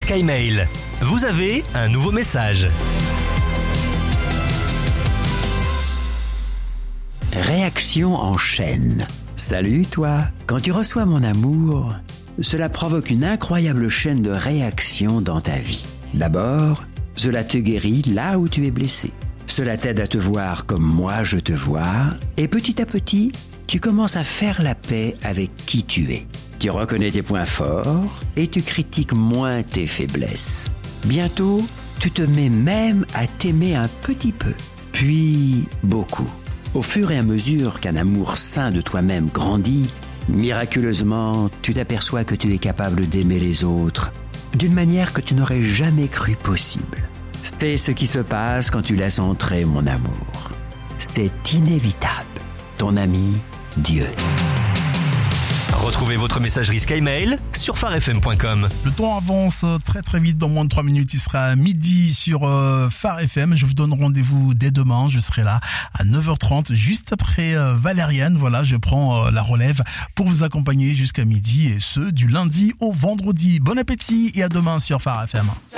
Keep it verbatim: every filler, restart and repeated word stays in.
Skymail. Vous avez un nouveau message. Réaction en chaîne. Salut toi, quand tu reçois mon amour, cela provoque une incroyable chaîne de réactions dans ta vie. D'abord, cela te guérit là où tu es blessé. Cela t'aide à te voir comme moi je te vois, et petit à petit, tu commences à faire la paix avec qui tu es. Tu reconnais tes points forts et tu critiques moins tes faiblesses. Bientôt, tu te mets même à t'aimer un petit peu, puis beaucoup. Au fur et à mesure qu'un amour sain de toi-même grandit, miraculeusement, tu t'aperçois que tu es capable d'aimer les autres d'une manière que tu n'aurais jamais cru possible. C'est ce qui se passe quand tu laisses entrer mon amour. C'est inévitable. Ton ami, Dieu. Retrouvez votre messagerie Skymail sur phare f m point com. Le temps avance très très vite, dans moins de trois minutes, il sera à midi sur euh, Phare F M. Je vous donne rendez-vous dès demain, je serai là à neuf heures trente, juste après euh, Valériane. Voilà, je prends euh, la relève pour vous accompagner jusqu'à midi, et ce, du lundi au vendredi. Bon appétit et à demain sur Phare F M.